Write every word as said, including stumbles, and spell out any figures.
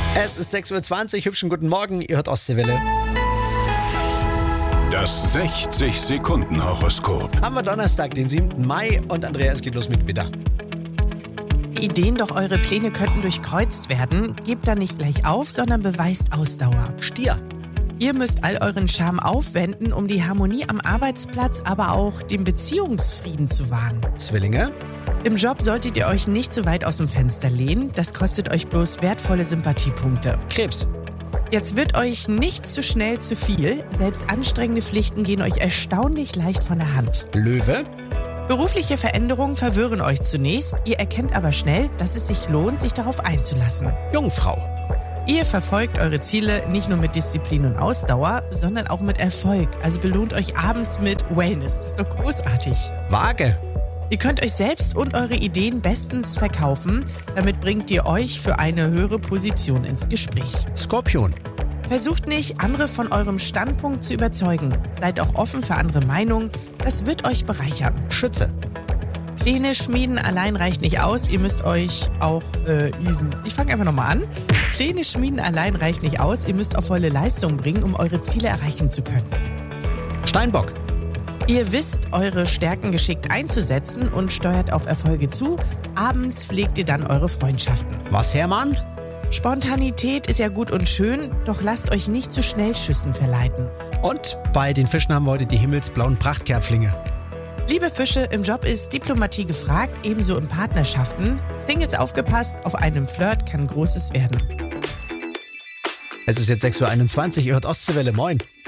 Es ist sechs Uhr zwanzig, hübschen guten Morgen, ihr hört Ostseewelle. Das sechzig-Sekunden-Horoskop. Haben wir Donnerstag, den siebten Mai und Andreas geht los mit Widder. Ideen, doch eure Pläne könnten durchkreuzt werden. Gebt da nicht gleich auf, sondern beweist Ausdauer. Stier. Ihr müsst all euren Charme aufwenden, um die Harmonie am Arbeitsplatz, aber auch den Beziehungsfrieden zu wahren. Zwillinge. Im Job solltet ihr euch nicht zu weit aus dem Fenster lehnen. Das kostet euch bloß wertvolle Sympathiepunkte. Krebs. Jetzt wird euch nicht zu schnell zu viel. Selbst anstrengende Pflichten gehen euch erstaunlich leicht von der Hand. Löwe. Berufliche Veränderungen verwirren euch zunächst. Ihr erkennt aber schnell, dass es sich lohnt, sich darauf einzulassen. Jungfrau. Ihr verfolgt eure Ziele nicht nur mit Disziplin und Ausdauer, sondern auch mit Erfolg. Also belohnt euch abends mit Wellness. Das ist doch großartig. Waage. Ihr könnt euch selbst und eure Ideen bestens verkaufen. Damit bringt ihr euch für eine höhere Position ins Gespräch. Skorpion. Versucht nicht, andere von eurem Standpunkt zu überzeugen. Seid auch offen für andere Meinungen. Das wird euch bereichern. Schütze. Pläne schmieden allein reicht nicht aus. Ihr müsst euch auch äh, easen. Ich fange einfach nochmal an. Pläne schmieden allein reicht nicht aus. Ihr müsst auch volle Leistung bringen, um eure Ziele erreichen zu können. Steinbock. Ihr wisst, eure Stärken geschickt einzusetzen und steuert auf Erfolge zu. Abends pflegt ihr dann eure Freundschaften. Was, Hermann? Spontanität ist ja gut und schön, doch lasst euch nicht zu Schnellschüssen verleiten. Und bei den Fischen haben wir heute die himmelsblauen Prachtkerpflinge. Liebe Fische, im Job ist Diplomatie gefragt, ebenso in Partnerschaften. Singles aufgepasst, auf einem Flirt kann Großes werden. Es ist jetzt sechs Uhr einundzwanzig, ihr hört Ostseewelle, moin.